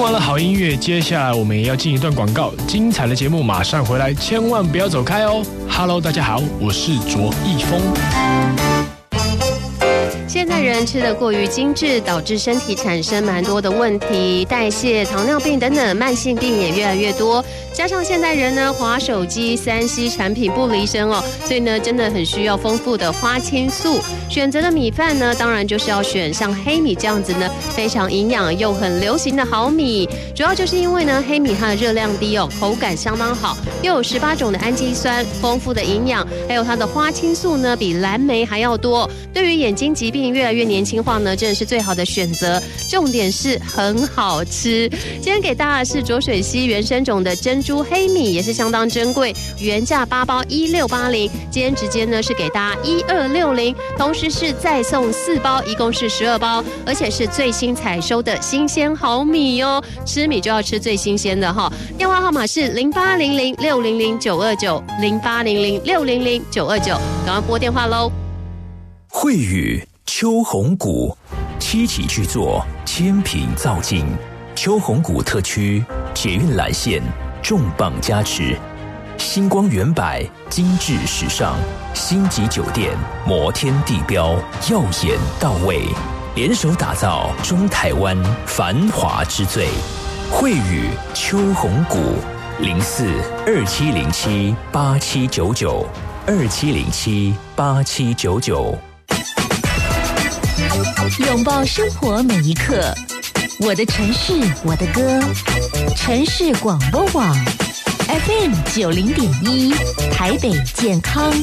完了好音乐，接下来我们也要进一段广告，精彩的节目马上回来，千万不要走开哦。Hello， 大家好，我是卓一峰。 现代人吃得过于精致，导致身体产生蛮多的问题，代谢、糖尿病等等慢性病也越来越多。加上现代人呢，滑手机、3C 产品不离身哦，所以呢，真的很需要丰富的花青素。选择的米饭呢，当然就是要选像黑米这样子呢，非常营养又很流行的好米。主要就是因为呢，黑米它的热量低哦，口感相当好，又有18种的氨基酸，丰富的营养，还有它的花青素呢，比蓝莓还要多。对于眼睛疾病越来越年轻化呢，真的是最好的选择。重点是很好吃。今天给大家的是浊水溪原生种的珍珠黑米，也是相当珍贵，原价8包1680，今天直接呢是给大家1260，同时是再送4包，一共是12包，而且是最新采收的新鲜好米哦。吃米就要吃最新鲜的哈。电话号码是0800600929，0800600929，赶快拨电话喽。 慧宇秋红谷7级巨作，千品造境，秋红谷特区捷运蓝线重磅加持，星光远百精致时尚，星级酒店摩天地标耀眼到位，联手打造中台湾繁华之最。慧宇秋红谷0427078799，27078799。 拥抱生活每一刻，我的城市，我的歌，城市广播网 FM 90.1，台北健康